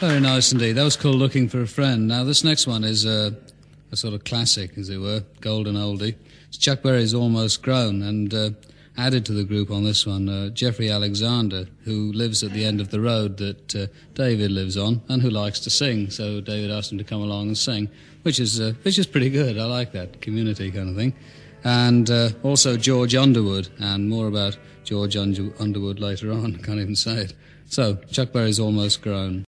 Very nice indeed. That was called Looking for a Friend. Now, this next one is a sort of classic, as it were, golden oldie. It's Chuck Berry's Almost Grown, and added to the group on this one, Jeffrey Alexander, who lives at the end of the road that David lives on, and who likes to sing. So David asked him to come along and sing, which is pretty good. I like that, community kind of thing. And also George Underwood, and more about George Underwood later on. Can't even say it. So, Chuck Berry's Almost Grown.